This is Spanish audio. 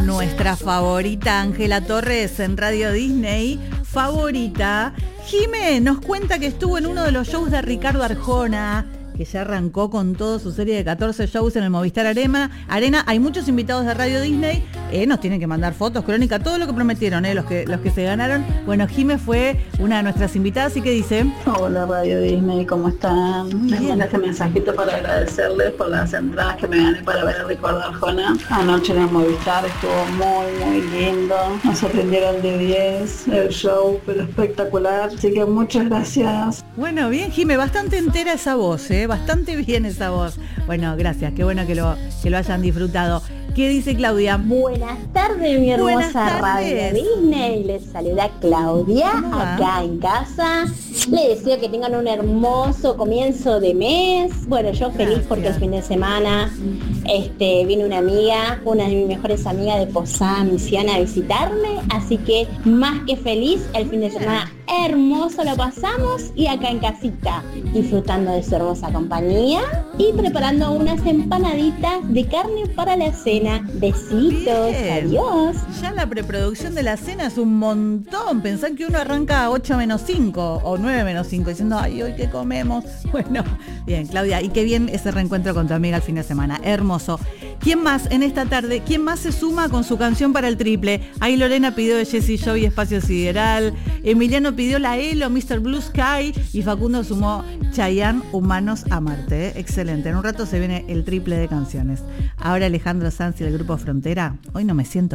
nuestra favorita Ángela Torres en Radio Disney, favorita. Jimé nos cuenta que estuvo en uno de los shows de Ricardo Arjona, que ya arrancó con toda su serie de 14 shows en el Movistar Arena. Hay muchos invitados de Radio Disney, nos tienen que mandar fotos, crónica, todo lo que prometieron, los que se ganaron. Bueno, Jimé fue una de nuestras invitadas, y que dice: hola Radio Disney, ¿cómo están? Les mando este mensajito para agradecerles por las entradas que me gané para ver a Ricardo Arjona. Anoche en el Movistar estuvo muy lindo, nos atendieron de 10, el show pero espectacular, así que muchas gracias. Bueno, bien Jimé, bastante entera esa voz, bastante bien esa voz. Bueno, gracias, qué bueno que lo hayan disfrutado. ¿Qué dice Claudia? Buenas tardes, mi hermosa Radio Disney. Les saluda Claudia acá en casa. Les deseo que tengan un hermoso comienzo de mes. Bueno, yo feliz porque el fin de semana vino una de mis mejores amigas de Posada Misión a visitarme. Así que más que feliz, el fin de semana hermoso lo pasamos, y acá en casita disfrutando de su hermosa compañía y preparando unas empanaditas de carne para la cena. Besitos, bien. Adiós. Ya la preproducción de la cena es un montón. Pensán que uno arranca a 8 menos 5 o 9 menos 5 diciendo: ay, hoy qué comemos. Bueno, bien Claudia, y qué bien ese reencuentro con tu amiga el fin de semana, hermoso. ¿Quién más en esta tarde? ¿Quién más se suma con su canción para el triple? Ahí Lorena pidió de Jessie Joy Espacio Sideral, Emiliano pidió la Elo, Mr. Blue Sky, y Facundo sumó Chayanne, Humanos a Marte. Excelente, en un rato se viene el triple de canciones. Ahora Alejandro Sanz y el grupo Frontera. Hoy no me siento